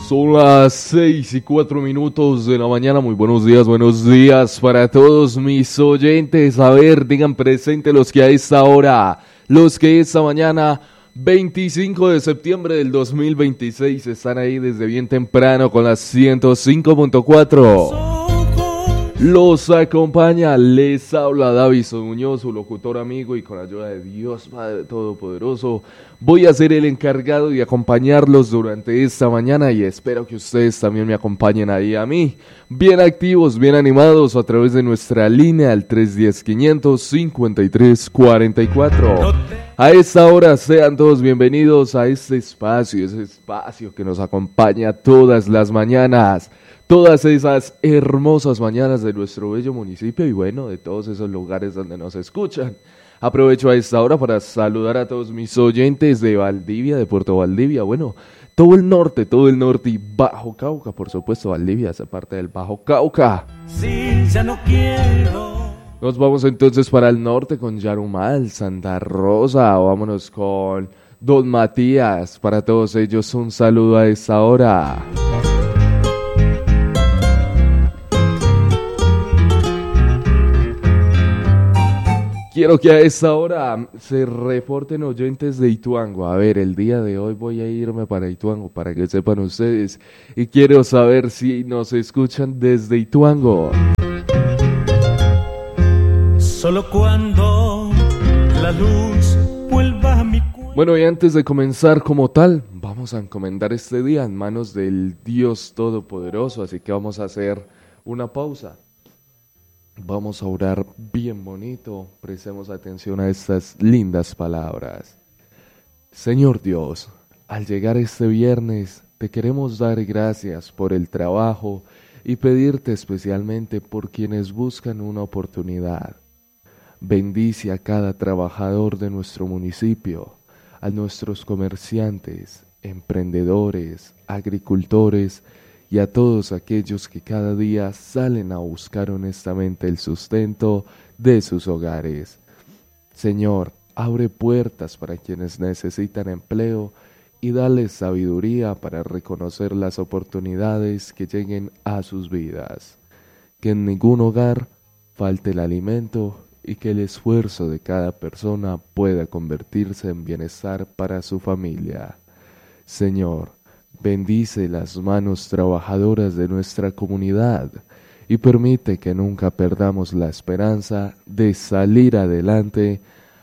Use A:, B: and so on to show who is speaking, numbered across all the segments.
A: Son las 6:04 de la mañana. Muy buenos días para todos mis oyentes. A ver, digan presente los que a esta hora, los que esta mañana, 25 de septiembre del 2026, están ahí desde bien temprano con las 105.4. Los acompaña, les habla David Muñoz, su locutor amigo, y con ayuda de Dios Padre Todopoderoso voy a ser el encargado de acompañarlos durante esta mañana y espero que ustedes también me acompañen ahí a mí, bien activos, bien animados a través de nuestra línea al 310-553-44. A esta hora sean todos bienvenidos a este espacio, ese espacio que nos acompaña todas las mañanas. Todas esas hermosas mañanas de nuestro bello municipio y bueno, de todos esos lugares donde nos escuchan. Aprovecho a esta hora para saludar a todos mis oyentes de Valdivia, de Puerto Valdivia, bueno, todo el norte y Bajo Cauca, por supuesto, Valdivia, esa parte del Bajo Cauca. Sí, ya no quiero. Nos vamos entonces para el norte con Yarumal, Santa Rosa, vámonos con Don Matías, para todos ellos un saludo a esta hora. Quiero que a esta hora se reporten oyentes de Ituango. A ver, el día de hoy voy a irme para Ituango para que sepan ustedes. Y quiero saber si nos escuchan desde Ituango. Solo cuando la luz vuelva a mi cuerpo. Bueno, y antes de comenzar como tal, vamos a encomendar este día en manos del Dios Todopoderoso. Así que vamos a hacer una pausa. Vamos a orar bien bonito, prestemos atención a estas lindas palabras. Señor Dios, al llegar este viernes, te queremos dar gracias por el trabajo y pedirte especialmente por quienes buscan una oportunidad. Bendice a cada trabajador de nuestro municipio, a nuestros comerciantes, emprendedores, agricultores, y a todos aquellos que cada día salen a buscar honestamente el sustento de sus hogares. Señor, abre puertas para quienes necesitan empleo y dales sabiduría para reconocer las oportunidades que lleguen a sus vidas. Que en ningún hogar falte el alimento y que el esfuerzo de cada persona pueda convertirse en bienestar para su familia. Señor, bendice las manos trabajadoras de nuestra comunidad y permite que nunca perdamos la esperanza de salir adelante.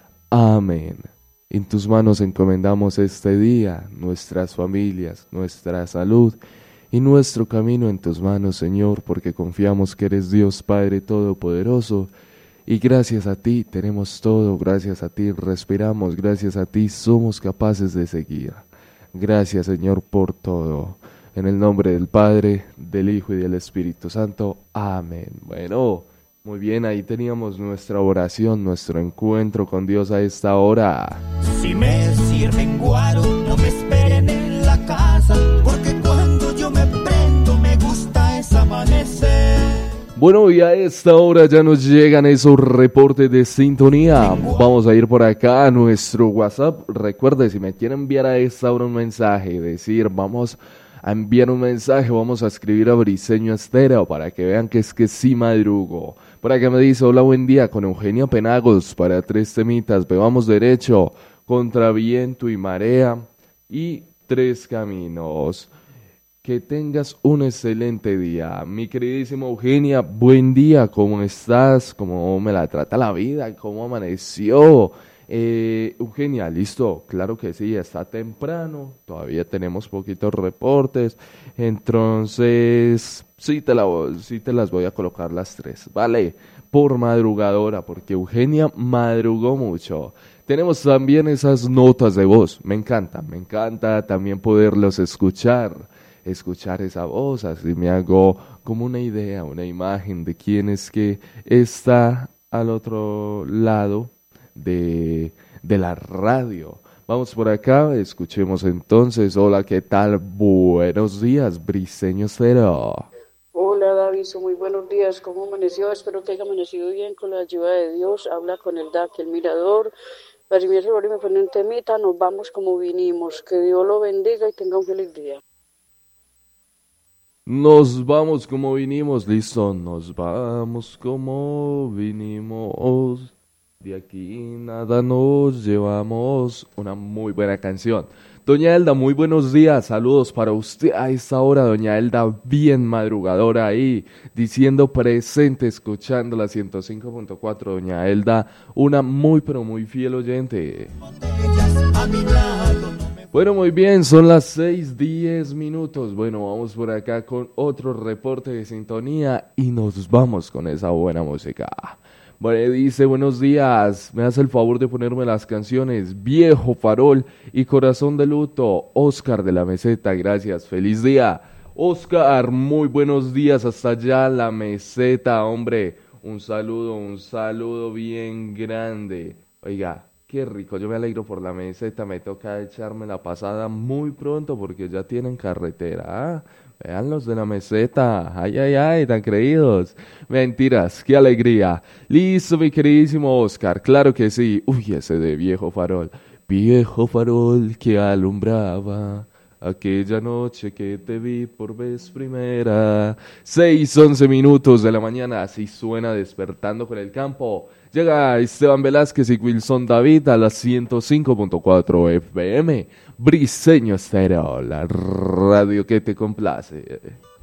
A: Amén. En tus manos encomendamos este día, nuestras familias, nuestra salud y nuestro camino en tus manos, Señor, porque confiamos que eres Dios Padre Todopoderoso y gracias a ti tenemos todo, gracias a ti respiramos, gracias a ti somos capaces de seguir. Gracias, Señor, por todo. En el nombre del Padre, del Hijo y del Espíritu Santo. Amén. Bueno, muy bien, ahí teníamos nuestra oración, nuestro encuentro con Dios a esta hora. Si me sirven guaro, no me esperen en la casa, porque cuando yo me prendo me gusta es amanecer. Bueno, y a esta hora ya nos llegan esos reportes de sintonía. Vamos a ir por acá a nuestro WhatsApp. Recuerde, si me quieren enviar a esta hora un mensaje, decir, vamos a enviar un mensaje, vamos a escribir a Briseño Estéreo para que vean que sí madrugo. Por acá me dice, hola, buen día, con Eugenia Penagos para 3 temitas. Bebamos derecho, contra viento y marea y 3 caminos. Que tengas un excelente día. Mi queridísima Eugenia, buen día, ¿cómo estás? ¿Cómo me la trata la vida? ¿Cómo amaneció? Eugenia, ¿listo? Claro que sí, está temprano, todavía tenemos poquitos reportes, entonces sí te las voy a colocar las 3, ¿vale? Por madrugadora, porque Eugenia madrugó mucho. Tenemos también esas notas de voz, me encanta también poderlos escuchar esa voz, así me hago como una idea, una imagen de quién es que está al otro lado de la radio. Vamos por acá, escuchemos entonces. Hola, ¿qué tal? Buenos días, Briseño Cero.
B: Hola David, muy buenos días, ¿cómo amaneció? Espero que haya amanecido bien con la ayuda de Dios. Habla con el DAC, el Mirador. Para mi error y me pone un temita, nos vamos como vinimos. Que Dios lo bendiga y tenga un feliz día.
A: Nos vamos como vinimos, listo, nos vamos como vinimos. De aquí nada nos llevamos. Una muy buena canción. Doña Elda, muy buenos días. Saludos para usted a esta hora, doña Elda, bien madrugadora ahí, diciendo presente, escuchando la 105.4. Doña Elda, una muy pero muy fiel oyente. Bueno, muy bien, son las 6:10. Bueno, vamos por acá con otro reporte de sintonía y nos vamos con esa buena música. Bueno, dice, buenos días, me hace el favor de ponerme las canciones Viejo Farol y Corazón de Luto, Oscar de la Meseta, gracias, feliz día. Oscar, muy buenos días hasta allá, la Meseta, hombre, un saludo bien grande. Oiga, qué rico, yo me alegro por la Meseta, me toca echarme la pasada muy pronto porque ya tienen carretera, ¿ah? Vean los de la Meseta, ay, ay, ay, tan creídos. Mentiras, qué alegría. Listo, mi queridísimo Oscar, claro que sí. Uy, ese de viejo farol que alumbraba aquella noche que te vi por vez primera. 6:11 de la mañana, así suena Despertando con el Campo. Llega Esteban Velázquez y Wilson David a las 105.4 FM. Briseño Estéreo, la radio que te complace.